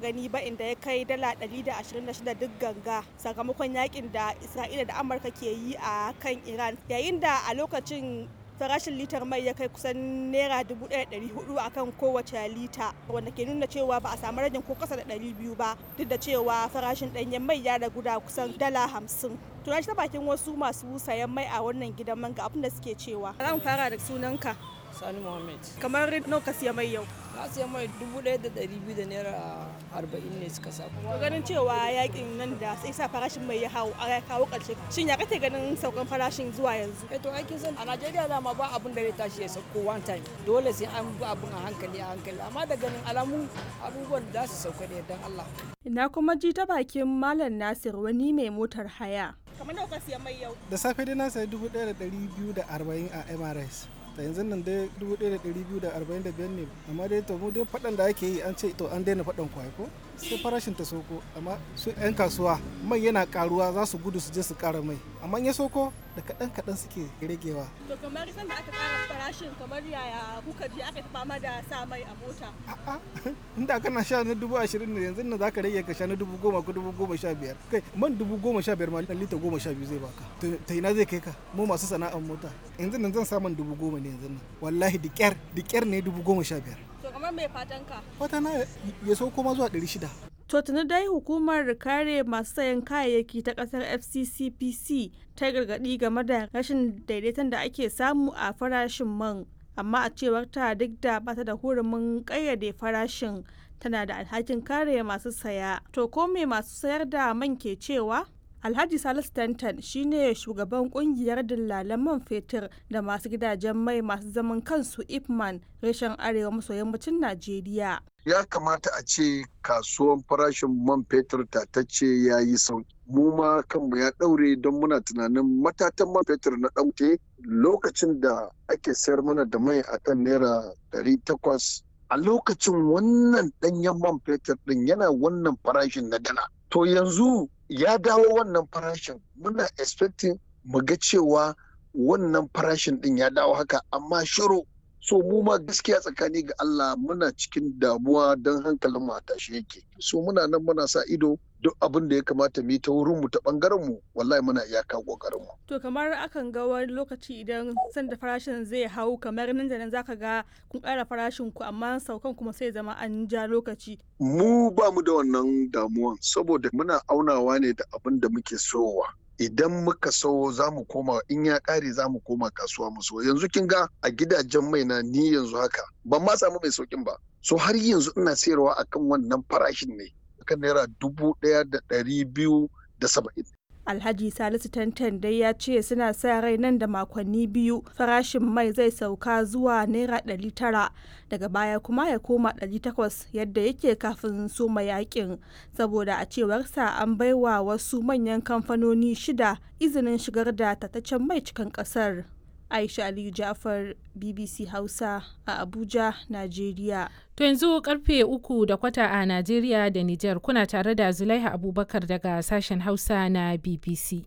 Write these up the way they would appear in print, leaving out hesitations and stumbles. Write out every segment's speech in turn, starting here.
gani ba inda ya kai dala 126 duk ganga sakamakon yakin da Isra'ila da Amurka ke yi a kan Iran, yayin da a lokacin farashin litar mai ya kai kusan naira 1,400 akan kowace lita, wanda ke nuna cewa ba a samu ragin ko kasa da 200 ba, duk da cewa farashin ɗanyen mai ya ragu da kusan dala 50. To na ta bakin wasu masu sayan mai a wannan gidan man ga abin da suke cewa. Za mu fara da sunanka. Sani Muhammad. Kamar nawa ka siya mai yau? Na siya mai 1,200 da naira 40 ne suka sa. To ganin cewa yakin nan da sai sa farashin mai ya kawo ƙarshe. Shin ya kake ganin saukan farashin zuwa yanzu? To aikin san a Najeriya dama ba abin da zai tashi ya sauko one time. Dole sai an bi abin a hankali. Amma da ganin alamu abubuwan da su sauka da yardan Allah. Na kuma ji ta bakin Malam Nasir wani mai motar haya. Kamar nawa ka siya mai yau? Da safe dai na sayi 1,240 a MRS. Da yanzu nan dai 1,245 ne, amma dai to mu dai faɗan da ake yi an ce to an daina faɗan kwai ko sai farashin ta soko, amma su 'yan kasuwa mai yana karuwa za su gudu su je su ƙara mai, amma ya soko da kaɗan suke ragewa. To kamar sanda aka ƙara farashin kamar yaya kuka ji aka fama da sa mai a mota? A'a, inda kana sha na 20,000 ne yanzu nan za ka rage ka sha na 10,000 ko 15,000. Kai man 15,000 ma lita 12 zai baka. Ta ina zai kai ka? Mu masu sana'ar mota. Yanzu nan zan samun 10,000 ne yanzu nan. Wallahi da ƙyar ne 15,000. To kamar mai fatan ka? Fata na ya sauko ma zuwa 600. To tuni dai hukumar kare masu sayan kayayyaki ta kasar FCCPC ta gargaɗi game da rashin daidaiton da ake samu a farashin man, amma a cewar ta duk da bata da hurumin ƙayyade farashin, tana da alhakin kare masu saya. To ko me masu sayar da man ke cewa? Alhaji Salisu Tantan shine shugaban kungiyar dillalan man fetur da masu gidajen mai masu zaman kansu Ipman reshen arewa maso yammacin Najeriya. Ya kamata a ce kasuwan farashin man fetur tatacce ya yi sauki. Mu ma kanmu ya ɗaure don muna tunanin matatan man fetur na ɗauke lokacin da ake sayar mana da mai akan naira 800. A lokacin wannan ɗanyen man fetur ɗin yana wannan farashin na dala. To yanzu ya dawo wannan farashin, muna expecting mu ga cewa wannan farashin din ya dawo haka, amma shiru. So mu ma gaskiya tsakani ga Allah muna cikin damuwa don hankalin mu a tashi yake. So muna nan muna sa ido duk abin da ya kamata mu yi ta wurin mu ta bangaren mu, wallahi muna iyaka kokarin mu. To kamar akan ga wani lokaci idan sanda farashin zai hau kamar nan da nan zaka ga kun ƙara farashin ku, amma saukan kuma sai zama an ja lokaci. Mu ba mu da wannan damuwan saboda muna aunawa ne da abin da muke sowa. Idan muka so za mu koma, in ya ƙare za mu koma kasuwa mu so. Yanzu kin ga a gidajen mai na ni yanzu haka ban ma samu mai saukin ba. So har yanzu ina sayarwa akan wannan farashin ne, akan naira 1,270. Alhaji Salisu Tantan dai ya ce suna sa rai nan da makonni 2 farashin mai zai sauka zuwa naira 900, daga baya kuma ya koma 800 yadda yake kafin soma yakin, saboda a cewarsa an baiwa wasu manyan kamfanoni 6 izinin shigar da tataccen mai cikin kasar. Aisha Aliyu Jafar, BBC Hausa a Abuja, Najeriya. To yanzu karfe 3:15 a Najeriya da Nijar, kuna tare da Zulaiha Abubakar daga sashen Hausa na BBC.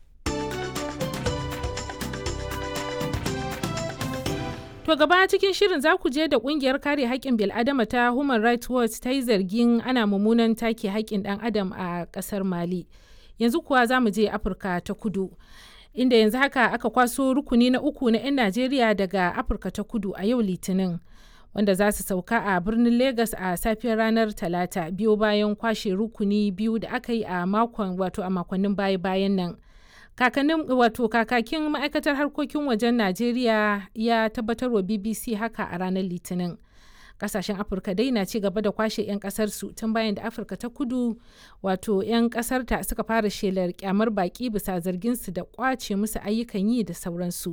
To gaba cikin shirin za ku je da kungiyar kare haƙƙin bil'adama ta Human Rights Watch ta yi zargin ana mummunan take haƙƙin ɗan adam a ƙasar Mali. Yanzu kuwa za mu je Afirka ta Kudu, inda yanzu haka aka kwaso rukuni na 3 na 'yan Najeriya daga Afirka ta Kudu a yau Litinin, wanda za su sauka a birnin Legas a safiyar ranar Talata, biyo bayan kwashe rukuni 2 da aka yi a makonnin baya-bayan nan. Kakakin ma'aikatar harkokin wajen Najeriya ya tabbatar wa BBC haka a ranar Litinin. Kasashen Afirka dai na ci gaba da kwashe 'yan kasarsu tun bayan da Afirka ta Kudu 'yan kasarta suka fara shelar kyamar baki bisa zarginsu da kwace musu ayyukan yi da sauransu.